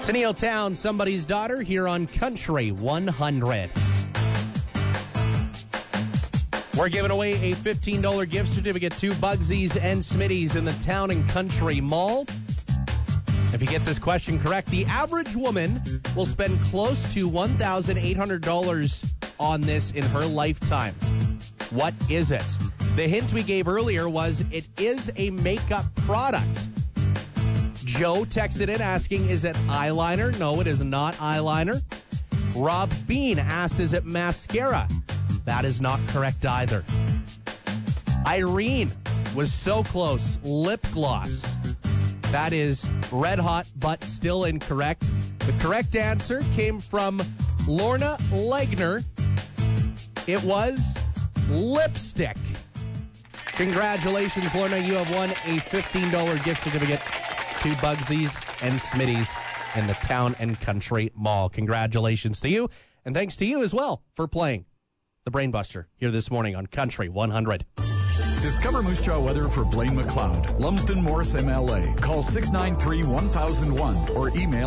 Tenille Town, Somebody's Daughter, here on Country 100. We're giving away a $15 gift certificate to Bugsies and Smitty's in the Town and Country Mall. If you get this question correct, the average woman will spend close to $1,800 on this in her lifetime. What is it? The hint we gave earlier was it is a makeup product. Joe texted in asking, is it eyeliner? No, it is not eyeliner. Rob Bean asked, is it mascara? That is not correct either. Irene was so close. Lip gloss. That is red hot, but still incorrect. The correct answer came from Lorna Legner. It was lipstick. Congratulations, Lorna. You have won a $15 gift certificate to Bugsies and Smitty's in the Town and Country Mall. Congratulations to you, and thanks to you as well for playing the Brainbuster here this morning on Country 100. Discover Moose Jaw weather for Blaine McLeod, Lumsden Morris MLA. Call 693-1001 or email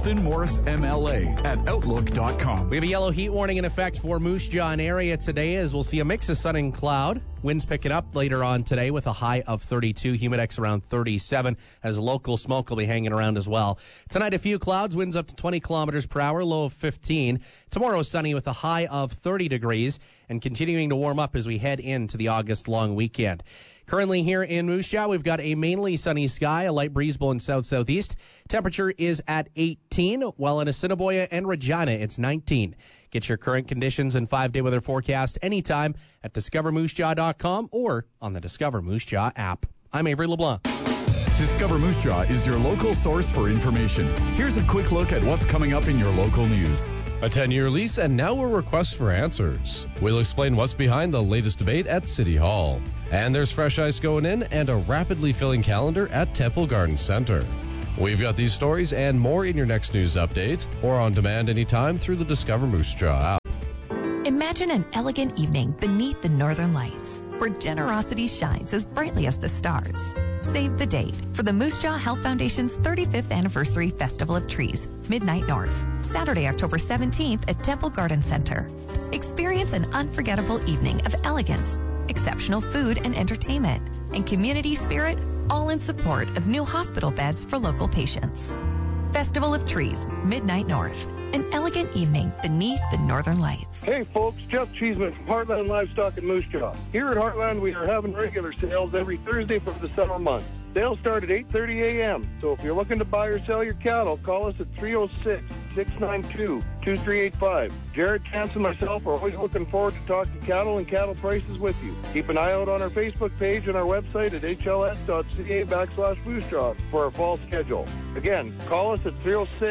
lumsdenmorrismla@outlook.com. We have a yellow heat warning in effect for Moose Jaw and area today as we'll see a mix of sun and cloud. Winds picking up later on today with a high of 32, humidex around 37, as local smoke will be hanging around as well. Tonight, a few clouds, winds up to 20 kilometers per hour, low of 15. Tomorrow, sunny with a high of 30 degrees and continuing to warm up as we head into the August long weekend. Currently here in Moose Jaw, we've got a mainly sunny sky, a light breeze blowing south-southeast. Temperature is at 18, while in Assiniboia and Regina, it's 19. Get your current conditions and 5-day weather forecast anytime at discovermoosejaw.com or on the Discover Moose Jaw app. I'm Avery LeBlanc. Discover Moose Jaw is your local source for information. Here's a quick look at what's coming up in your local news. A 10-year lease and now a request for answers. We'll explain what's behind the latest debate at City Hall. And there's fresh ice going in and a rapidly filling calendar at Temple Garden Center. We've got these stories and more in your next news update or on demand anytime through the Discover Moose Jaw app. Imagine an elegant evening beneath the northern lights, where generosity shines as brightly as the stars. Save the date for the Moose Jaw Health Foundation's 35th Anniversary Festival of Trees, Midnight North, Saturday, October 17th at Temple Garden Center. Experience an unforgettable evening of elegance, exceptional food and entertainment, and community spirit, all in support of new hospital beds for local patients. Festival of Trees, Midnight North. An elegant evening beneath the northern lights. Hey folks, Jeff Cheeseman from Heartland Livestock in Moose Jaw. Here at Heartland, we are having regular sales every Thursday for the summer months. Sales start at 8:30 a.m. So if you're looking to buy or sell your cattle, call us at 306-692-2385. Jared Chance and myself are always looking forward to talking cattle and cattle prices with you. Keep an eye out on our Facebook page and our website at hls.ca/Moose Jaw for our fall schedule. Again, call us at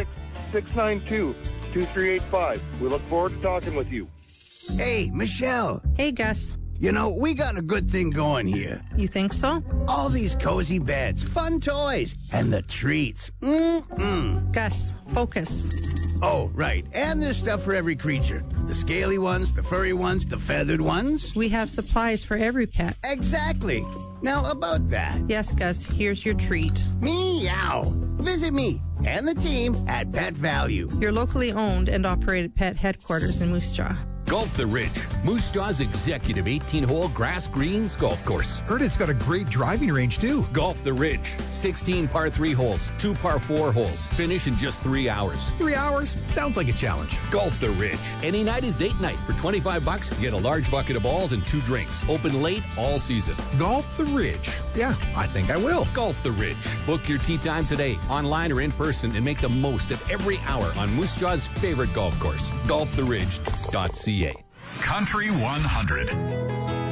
306-692-2385. We look forward to talking with you. Hey, Michelle. Hey, Gus. You know, we got a good thing going here. You think so? All these cozy beds, fun toys, and the treats. Gus, focus. Oh, right. And there's stuff for every creature. The scaly ones, the furry ones, the feathered ones. We have supplies for every pet. Exactly. Now, about that. Yes, Gus, here's your treat. Meow. Visit me and the team at Pet Value. Your locally owned and operated pet headquarters in Moose Jaw. Golf the Ridge, Moose Jaw's executive 18-hole grass greens golf course. Heard it's got a great driving range, too. Golf the Ridge, 16 par 3 holes, 2 par 4 holes. Finish in just 3 hours. 3 hours? Sounds like a challenge. Golf the Ridge. Any night is date night. For $25, get a large bucket of balls and 2 drinks. Open late all season. Golf the Ridge. Yeah, I think I will. Golf the Ridge. Book your tee time today, online or in person, and make the most of every hour on Moose Jaw's favorite golf course, golftheridge.ca. Country 100.